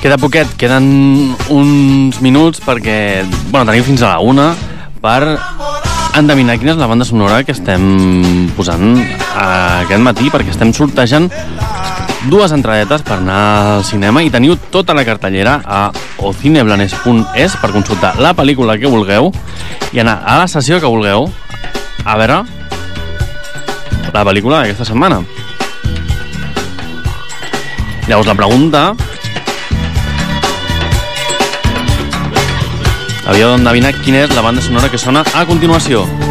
Queda poquet, queden uns minuts perquè, bueno, tenim fins a la 1 per endevinar quina és la banda sonora que estem posant aquest matí, perquè estem sortejant 2 entradetes per anar al cinema i teniu tota la cartellera a ocineblanes.es per consultar la pel·lícula que vulgueu i anar a la sessió que vulgueu a veure la pel·lícula d'aquesta setmana. Llavors la pregunta... Havíeu d'endevinar quina és la banda sonora que sona a continuació.